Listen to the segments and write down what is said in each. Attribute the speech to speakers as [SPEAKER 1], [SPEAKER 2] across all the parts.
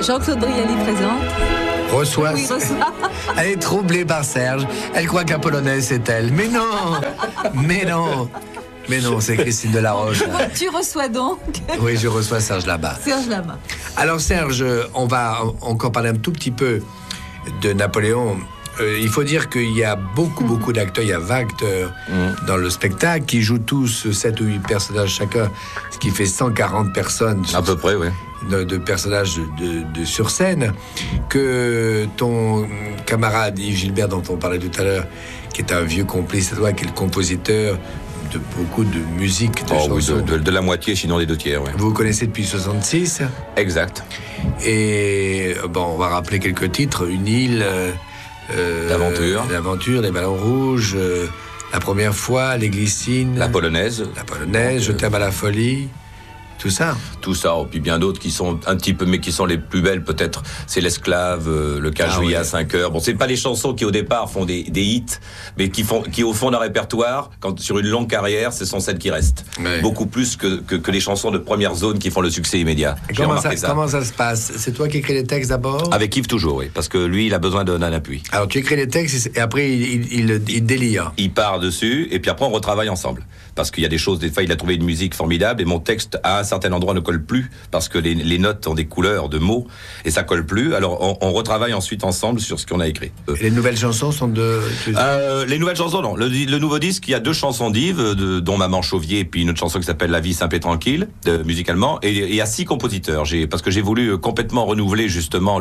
[SPEAKER 1] Jean-Claude Brialy présente.
[SPEAKER 2] Reçoit.
[SPEAKER 1] Oui, reçoit.
[SPEAKER 2] Elle est troublée par Serge. Elle croit qu'un Polonais, c'est elle. Mais non. Mais non. Mais non, c'est Christine Delaroche.
[SPEAKER 1] Tu reçois donc
[SPEAKER 2] Oui, je reçois Serge Lama.
[SPEAKER 1] Serge Lama.
[SPEAKER 2] Alors Serge, on va encore parler un tout petit peu de Napoléon. Il faut dire qu'il y a beaucoup d'acteurs, il y a 20 acteurs dans le spectacle qui jouent tous 7 ou 8 personnages chacun, ce qui fait 140 personnes.
[SPEAKER 3] À peu près, oui.
[SPEAKER 2] De personnages de sur scène, que ton camarade Yves Gilbert, dont on parlait tout à l'heure, qui est un vieux complice à toi, qui est le compositeur de beaucoup de musique, de chansons.
[SPEAKER 3] Oui, de la moitié, sinon les 2 tiers, oui.
[SPEAKER 2] Vous vous connaissez depuis 66.
[SPEAKER 3] Exact.
[SPEAKER 2] Et bon, on va rappeler quelques titres. Une île... L'aventure, les ballons rouges, la première fois, les glycines,
[SPEAKER 3] la polonaise,
[SPEAKER 2] je t'aime à la folie, tout ça.
[SPEAKER 3] Tout ça, et puis bien d'autres qui sont un petit peu, mais qui sont les plus belles peut-être. C'est l'esclave, le 15 juillet à 5 heures. Bon, c'est pas les chansons qui au départ font des hits, mais qui au fond d'un répertoire, quand sur une longue carrière, ce sont celles qui restent. Ouais. Beaucoup plus que les chansons de première zone qui font le succès immédiat.
[SPEAKER 2] Comment ça se passe? C'est toi qui écris les textes d'abord?
[SPEAKER 3] Avec Yves toujours, oui, parce que lui, il a besoin d'un appui.
[SPEAKER 2] Alors tu écris les textes et après il délire.
[SPEAKER 3] Il part dessus et puis après on retravaille ensemble. Parce qu'il y a des choses, des fois il a trouvé une musique formidable et mon texte à un certain endroit ne colle plus parce que les notes ont des couleurs de mots et ça colle plus. Alors on retravaille ensuite ensemble sur ce qu'on a écrit.
[SPEAKER 2] Et les nouvelles chansons sont de...
[SPEAKER 3] les nouvelles chansons, non. Le nouveau disque, il y a 2 chansons d'Yves, dont Maman Chauvier et puis une autre chanson qui s'appelle La vie simple et tranquille, musicalement. Et il y a 6 compositeurs. Parce que j'ai voulu complètement renouveler justement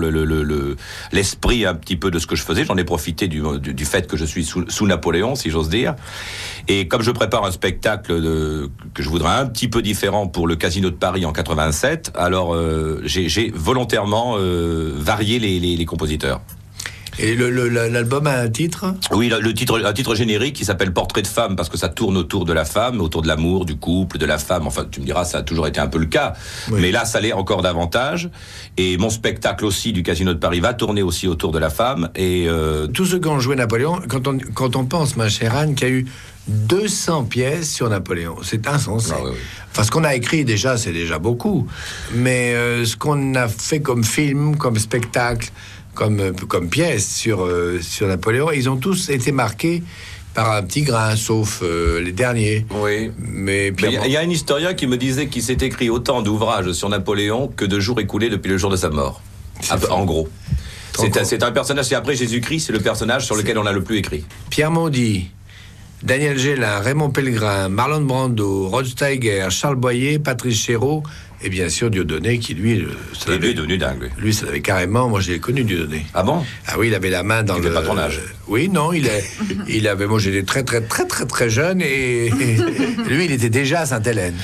[SPEAKER 3] l'esprit un petit peu de ce que je faisais. J'en ai profité du fait que je suis sous Napoléon, si j'ose dire. Et comme je prépare un spectacle que je voudrais un petit peu différent pour le Casino de Paris en 87, alors j'ai volontairement varié les compositeurs.
[SPEAKER 2] Et l'album a un titre?
[SPEAKER 3] Oui, un titre générique qui s'appelle Portrait de femme, parce que ça tourne autour de la femme, autour de l'amour, du couple, de la femme. Enfin, tu me diras, ça a toujours été un peu le cas. Oui. Mais là, ça l'est encore davantage. Et mon spectacle aussi du Casino de Paris va tourner aussi autour de la femme. Et
[SPEAKER 2] tous ceux qui ont joué Napoléon, quand on pense, ma chère Anne, qu'il y a eu 200 pièces sur Napoléon, c'est insensé.
[SPEAKER 3] Oui.
[SPEAKER 2] Enfin, ce qu'on a écrit déjà, c'est déjà beaucoup. Mais ce qu'on a fait comme film, comme spectacle, comme pièce sur Napoléon, ils ont tous été marqués par un petit grain, sauf les derniers.
[SPEAKER 3] Oui.
[SPEAKER 2] Mais
[SPEAKER 3] il y a un historien qui me disait qu'il s'est écrit autant d'ouvrages sur Napoléon que de jours écoulés depuis le jour de sa mort. En gros. C'est un personnage, et après Jésus-Christ, c'est le personnage sur lequel on a le plus écrit.
[SPEAKER 2] Pierre Mondy, Daniel Gélin, Raymond Pellegrin, Marlon Brando, Rod Steiger, Charles Boyer, Patrice Chéreau, et bien sûr Dieudonné, qui lui...
[SPEAKER 3] lui est devenu dingue.
[SPEAKER 2] Lui, ça l'avait carrément... Moi, je l'ai connu, Dieudonné.
[SPEAKER 3] Ah bon?
[SPEAKER 2] Ah oui, il avait la main dans
[SPEAKER 3] il
[SPEAKER 2] le...
[SPEAKER 3] Il pas ton âge.
[SPEAKER 2] Oui, non, il avait... Moi, j'étais très jeune, et lui, il était déjà à Sainte-Hélène.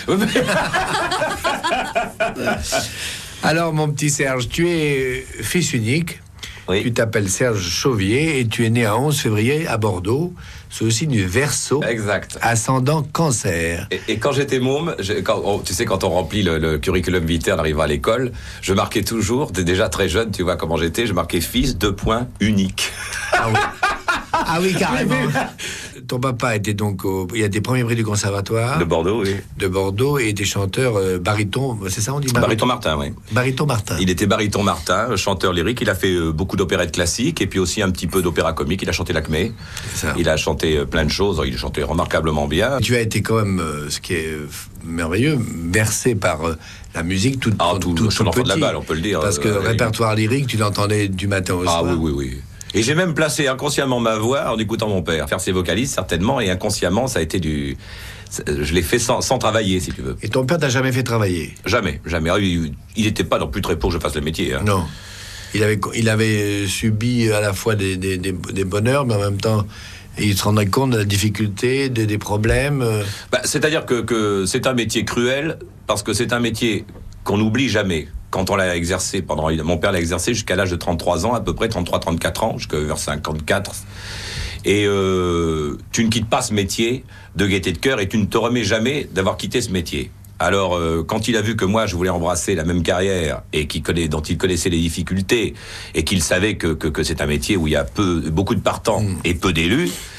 [SPEAKER 2] Alors, mon petit Serge, tu es fils unique. Oui. Tu t'appelles Serge Chauvier et tu es né à 11 février à Bordeaux. C'est aussi du Verseau.
[SPEAKER 3] Exact.
[SPEAKER 2] Ascendant Cancer.
[SPEAKER 3] Et quand j'étais môme, tu sais, quand on remplit le curriculum vitae en arrivant à l'école, je marquais toujours, déjà très jeune, tu vois comment j'étais, je marquais fils, unique.
[SPEAKER 2] Ah oui. Ah oui, carrément. Ton papa était donc il y a des premiers prix du conservatoire
[SPEAKER 3] de Bordeaux, oui.
[SPEAKER 2] De Bordeaux, et était chanteur baryton, c'est ça on dit?
[SPEAKER 3] Baryton Martin, oui.
[SPEAKER 2] Baryton Martin.
[SPEAKER 3] Il était baryton Martin, chanteur lyrique. Il a fait beaucoup d'opérettes classiques et puis aussi un petit peu d'opéra comique. Il a chanté l'Acmé. Il a chanté plein de choses. Il chantait remarquablement bien.
[SPEAKER 2] Tu as été quand même, ce qui est merveilleux, bercé par la musique tout
[SPEAKER 3] l'enfant de la balle, on peut le dire.
[SPEAKER 2] Parce que le répertoire lyrique, tu l'entendais du matin au soir.
[SPEAKER 3] Ah oui. Et j'ai même placé inconsciemment ma voix en écoutant mon père faire ses vocalises, certainement, et inconsciemment, ça a été je l'ai fait sans travailler, si tu veux.
[SPEAKER 2] Et ton père t'a jamais fait travailler?
[SPEAKER 3] Jamais. Il n'était pas non plus très pour que je fasse le métier. Hein.
[SPEAKER 2] Non. Il avait subi à la fois des bonheurs, mais en même temps, il se rendait compte de la difficulté, des problèmes.
[SPEAKER 3] C'est-à-dire que c'est un métier cruel, parce que c'est un métier qu'on n'oublie jamais. Quand on l'a exercé, mon père l'a exercé jusqu'à l'âge de 33 ans, à peu près 33-34 ans, jusqu'à vers 54. Et tu ne quittes pas ce métier de gaieté de cœur et tu ne te remets jamais d'avoir quitté ce métier. Alors, quand il a vu que moi, je voulais embrasser la même carrière et dont il connaissait les difficultés et qu'il savait que c'est un métier où il y a beaucoup de partants et peu d'élus,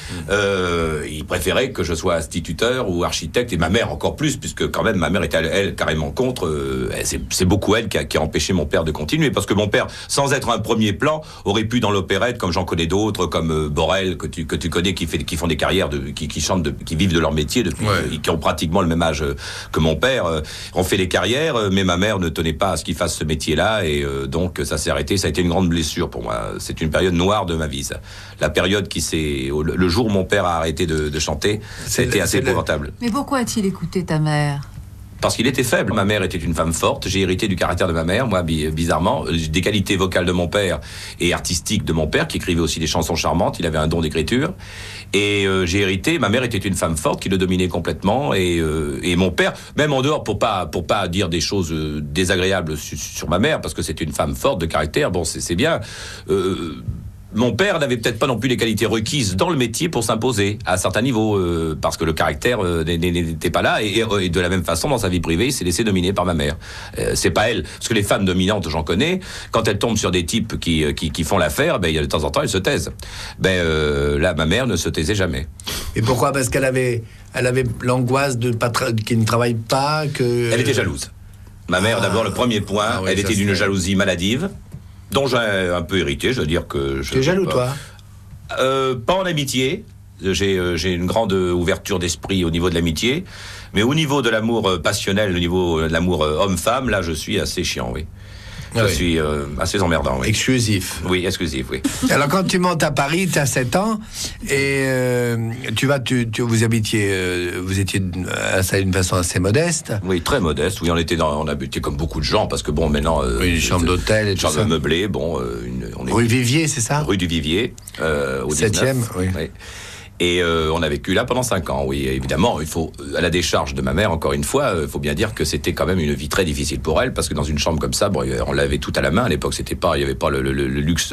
[SPEAKER 3] il préférait que je sois instituteur ou architecte, et ma mère encore plus, puisque quand même ma mère était elle carrément contre. C'est beaucoup elle qui a empêché mon père de continuer, parce que mon père, sans être un premier plan, aurait pu dans l'opérette, comme j'en connais d'autres, comme Borel que tu connais, qui font des carrières, qui chantent, qui vivent de leur métier depuis, qui ont pratiquement le même âge que mon père, ont fait des carrières, mais ma mère ne tenait pas à ce qu'il fasse ce métier-là, et donc ça s'est arrêté. Ça a été une grande blessure pour moi. C'est une période noire de ma vie, ça. La période le jour où mon père a arrêté de chanter, ça a été assez épouvantable.
[SPEAKER 1] Mais pourquoi a-t-il écouté ta mère ?
[SPEAKER 3] Parce qu'il était faible. Ma mère était une femme forte. J'ai hérité du caractère de ma mère, moi, bizarrement. Des qualités vocales de mon père et artistiques de mon père, qui écrivait aussi des chansons charmantes. Il avait un don d'écriture. Et j'ai hérité. Ma mère était une femme forte qui le dominait complètement. Et mon père, même en dehors, pour pas dire des choses désagréables sur ma mère, parce que c'est une femme forte de caractère, bon, c'est bien. Mon père n'avait peut-être pas non plus les qualités requises dans le métier pour s'imposer à certains niveaux, parce que le caractère n'était pas là, et de la même façon, dans sa vie privée, il s'est laissé dominer par ma mère. C'est pas elle, parce que les femmes dominantes, j'en connais, quand elles tombent sur des types qui font l'affaire, ben, de temps en temps, elles se taisent. Là, ma mère ne se taisait jamais.
[SPEAKER 2] Et pourquoi ? Parce qu'elle avait l'angoisse qu'il ne travaille pas, que...
[SPEAKER 3] Elle était jalouse. Ma mère, d'abord, le premier point, elle était d'une jalousie maladive, dont j'ai un peu hérité, je veux dire que...
[SPEAKER 2] Tu es jaloux, toi ?
[SPEAKER 3] Pas en amitié. J'ai une grande ouverture d'esprit au niveau de l'amitié, mais au niveau de l'amour passionnel, au niveau de l'amour homme-femme, là, je suis assez chiant, oui. Je suis assez emmerdant, oui. Exclusif. Oui, exclusif, oui.
[SPEAKER 2] Alors, quand tu montes à Paris, tu as 7 ans, et vous étiez installé d'une façon assez modeste.
[SPEAKER 3] Oui, très modeste. Oui, on habitait comme beaucoup de gens, parce que bon, maintenant...
[SPEAKER 2] une chambre d'hôtel et tout ça.
[SPEAKER 3] Chambre meublée, bon...
[SPEAKER 2] Rue Vivier, c'est ça ?
[SPEAKER 3] Rue du Vivier, au
[SPEAKER 2] 7e, oui.
[SPEAKER 3] Et on a vécu là pendant 5 ans, oui. Évidemment, à la décharge de ma mère, encore une fois, il faut bien dire que c'était quand même une vie très difficile pour elle, parce que dans une chambre comme ça, bon, on l'avait tout à la main. À l'époque, il n'y avait pas le luxe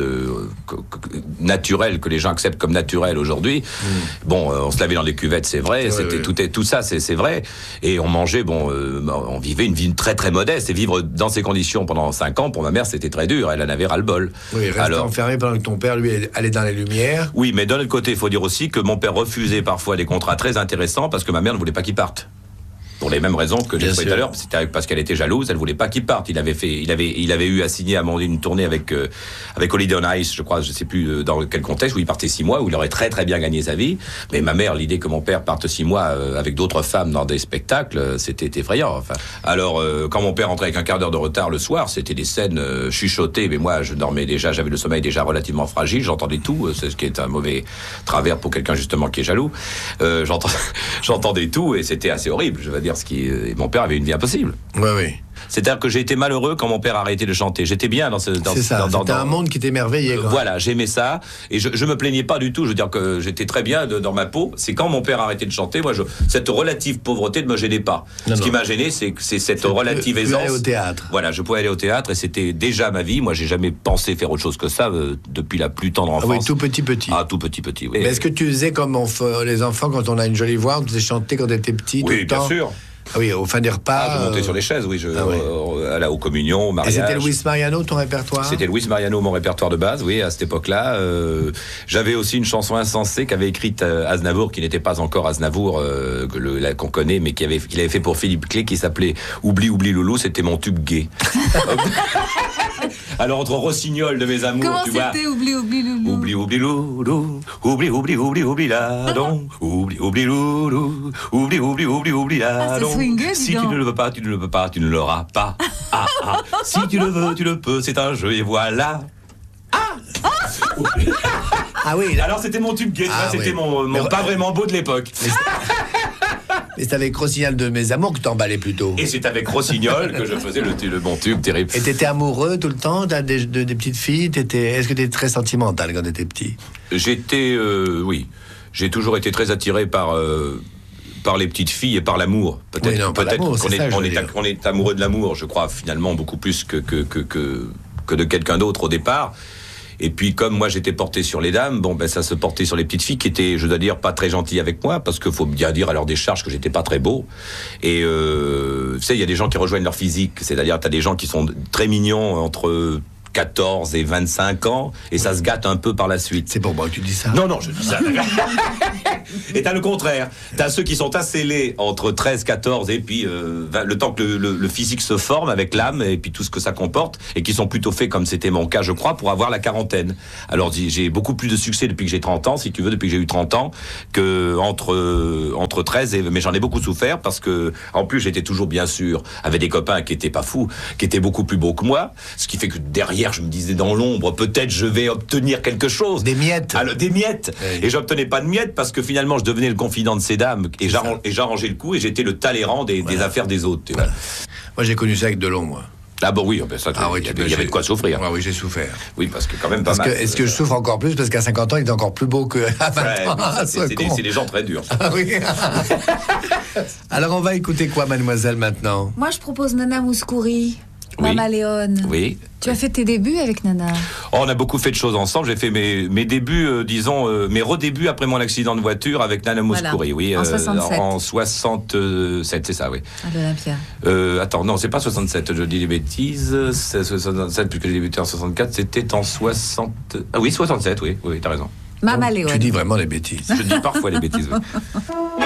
[SPEAKER 3] naturel que les gens acceptent comme naturel aujourd'hui. Bon, on se lavait dans les cuvettes, c'est vrai. Tout ça, c'est vrai. Et on mangeait, on vivait une vie très très modeste. Et vivre dans ces conditions pendant 5 ans, pour ma mère, c'était très dur. Elle en avait ras-le-bol.
[SPEAKER 2] Oui, rester enfermé pendant que ton père, lui, allait dans les lumières.
[SPEAKER 3] Oui, mais d'un autre côté, il faut dire aussi que mon père refusait parfois des contrats très intéressants parce que ma mère ne voulait pas qu'il parte. Pour les mêmes raisons que j'ai expliqué tout à l'heure, c'était parce qu'elle était jalouse, elle voulait pas qu'il parte. Il avait eu à signer à mon une tournée avec Holiday on Ice, je crois, je sais plus dans quel contexte, où il partait 6 mois, où il aurait très très bien gagné sa vie. Mais ma mère, l'idée que mon père parte 6 mois avec d'autres femmes dans des spectacles, c'était effrayant. Enfin, alors quand mon père rentrait avec un quart d'heure de retard le soir, c'était des scènes chuchotées. Mais moi, je dormais déjà, j'avais le sommeil déjà relativement fragile, j'entendais tout. C'est ce qui est un mauvais travers pour quelqu'un justement qui est jaloux. J'entendais tout et c'était assez horrible. Je veux dire, mon père avait une vie impossible.
[SPEAKER 2] Oui.
[SPEAKER 3] C'est-à-dire que j'ai été malheureux quand mon père a arrêté de chanter. J'étais bien dans
[SPEAKER 2] c'est ça, c'était un monde qui t'émerveillait.
[SPEAKER 3] Voilà, j'aimais ça. Et je me plaignais pas du tout. Je veux dire que j'étais très bien dans ma peau. C'est quand mon père a arrêté de chanter, moi, cette relative pauvreté ne me gênait pas. Ce qui m'a gêné, c'est cette relative aisance.
[SPEAKER 2] Aller au théâtre.
[SPEAKER 3] Voilà, je pouvais aller au théâtre et c'était déjà ma vie. Moi, j'ai jamais pensé faire autre chose que ça depuis la plus tendre enfance.
[SPEAKER 2] Oui, tout petit.
[SPEAKER 3] Ah, tout petit, oui.
[SPEAKER 2] Mais est-ce que tu faisais comme les enfants quand on a une jolie voix, on faisait chanter quand on était petit tout le temps ?
[SPEAKER 3] Oui, bien sûr.
[SPEAKER 2] Ah oui, au fin des repas.
[SPEAKER 3] Je montais sur les chaises, oui. À la communion, au mariage.
[SPEAKER 2] Et c'était Luis Mariano, ton répertoire ?
[SPEAKER 3] C'était Luis Mariano, mon répertoire de base, oui, à cette époque-là. J'avais aussi une chanson insensée qu'avait écrite Aznavour, qui n'était pas encore Aznavour, qu'on connaît, mais qu'il avait fait pour Philippe Clé, qui s'appelait Oublie, oublie loulou, c'était mon tube gay. Alors, entre Rossignol de mes amours,
[SPEAKER 1] comment
[SPEAKER 3] tu vois.
[SPEAKER 1] Comment c'était Oublie, oublie loulou ?
[SPEAKER 3] Oublie, oublie loulou, oublie, oublie, oublie, oublie là, donc. Oublie, oublie loulou, oublie, oublie, oublie, oublie là, donc. Si tu ne le veux pas, tu ne le peux pas, tu ne l'auras pas. Si tu le veux, tu le peux, c'est un jeu et voilà.
[SPEAKER 2] Ah oui.
[SPEAKER 3] Alors c'était mon tube gay, c'était mon pas vraiment beau de l'époque.
[SPEAKER 2] Mais c'est avec Rossignol de mes amours que t'emballais plutôt.
[SPEAKER 3] Et c'est avec Rossignol que je faisais le bon tube terrible.
[SPEAKER 2] Et t'étais amoureux tout le temps des petites filles. Est-ce que t'étais très sentimental quand t'étais petit ?
[SPEAKER 3] J'étais, oui. J'ai toujours été très attiré par les petites filles et par l'amour. Peut-être qu'on est amoureux de l'amour, je crois, finalement, beaucoup plus que de quelqu'un d'autre au départ. Et puis, comme moi, j'étais porté sur les dames, ça se portait sur les petites filles qui étaient, je dois dire, pas très gentilles avec moi, parce qu'il faut bien dire à leur décharge que j'étais pas très beau. Et, tu sais, il y a des gens qui rejoignent leur physique. C'est-à-dire, t'as des gens qui sont très mignons entre 14 et 25 ans, et ça se gâte un peu par la suite.
[SPEAKER 2] C'est pour moi que tu dis ça.
[SPEAKER 3] Non, je dis ça. Et t'as le contraire. T'as ceux qui sont ascellés entre 13, 14 et puis le temps que le physique se forme avec l'âme et puis tout ce que ça comporte, et qui sont plutôt faits, comme c'était mon cas, je crois, pour avoir la quarantaine. Alors j'ai beaucoup plus de succès depuis que j'ai 30 ans, si tu veux, depuis que j'ai eu 30 ans, que entre 13 et... Mais j'en ai beaucoup souffert parce que, en plus, j'étais toujours, bien sûr, avec des copains qui étaient pas fous, qui étaient beaucoup plus beaux que moi, ce qui fait que derrière, je me disais dans l'ombre, peut-être je vais obtenir quelque chose.
[SPEAKER 2] Des miettes.
[SPEAKER 3] Alors, des miettes. Oui. Et j'obtenais pas de miettes parce que finalement, je devenais le confident de ces dames et j'arrangeais le coup et j'étais le Talleyrand des affaires des autres. Tu vois.
[SPEAKER 2] Moi, j'ai connu ça avec Delon, moi.
[SPEAKER 3] Ah bon, oui, ça, il y avait de quoi souffrir.
[SPEAKER 2] Ah oui, j'ai souffert.
[SPEAKER 3] Oui, parce que quand même pas mal.
[SPEAKER 2] Est-ce que je souffre encore plus parce qu'à 50 ans, il est encore plus beau qu'à 20 ans.
[SPEAKER 3] C'est des gens très durs. Ça.
[SPEAKER 2] Ah oui. Alors, on va écouter quoi, mademoiselle, maintenant?
[SPEAKER 1] Moi, je propose Nana Mouskouri. Mama Léone.
[SPEAKER 3] Oui.
[SPEAKER 1] Tu as fait tes débuts avec Nana?
[SPEAKER 3] Oh, on a beaucoup fait de choses ensemble. J'ai fait mes débuts, mes redébuts après mon accident de voiture avec Nana Mouskouri.
[SPEAKER 1] Voilà.
[SPEAKER 3] Oui,
[SPEAKER 1] en 67.
[SPEAKER 3] En 67, c'est ça, oui.
[SPEAKER 1] À l'Olympia.
[SPEAKER 3] Attends, non, c'est pas 67, je dis des bêtises. C'est 67, puisque j'ai débuté en 64. C'était en 60... Ah oui, 67, oui, t'as raison.
[SPEAKER 1] Mama Léone.
[SPEAKER 2] Tu dis vraiment des bêtises.
[SPEAKER 3] Je dis parfois des bêtises, oui.